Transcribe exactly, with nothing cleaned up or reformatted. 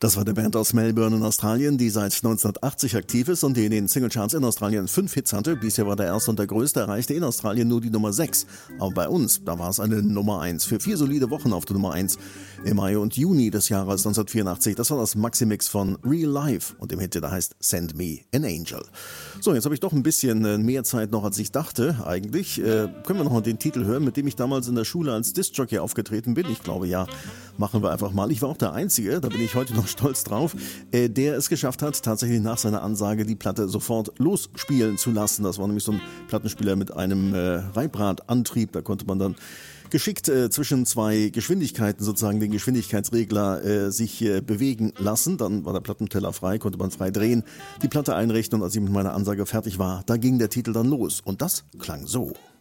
Das war eine Band aus Melbourne in Australien, die seit neunzehnhundertachtzig aktiv ist und die in den Singlecharts in Australien fünf Hits hatte. Dies Jahr war der erste und der größte, erreichte in Australien nur die Nummer sechs. Aber bei uns, da war es eine Nummer eins. Für vier solide Wochen auf der Nummer eins im Mai und Juni des Jahres neunzehnhundertvierundachtzig. Das war das Maximix von Real Life und dem Hit, der heißt Send Me an Angel. So, jetzt habe ich doch ein bisschen mehr Zeit noch, als ich dachte. Eigentlich äh, können wir noch mal den Titel hören, mit dem ich damals in der Schule als Disc-Jockey aufgetreten bin. Ich glaube, ja, machen wir einfach mal. Ich war auch der Einzige, da bin ich heute noch stolz drauf, äh, der es geschafft hat, tatsächlich nach seiner Ansage die Platte sofort losspielen zu lassen. Das war nämlich so ein Plattenspieler mit einem äh, Reibradantrieb. Da konnte man dann geschickt äh, zwischen zwei Geschwindigkeiten sozusagen den Geschwindigkeitsregler äh, sich äh, bewegen lassen. Dann war der Plattenteller frei, konnte man frei drehen, die Platte einrichten und als ich mit meiner Ansage fertig war, da ging der Titel dann los. Und das klang so.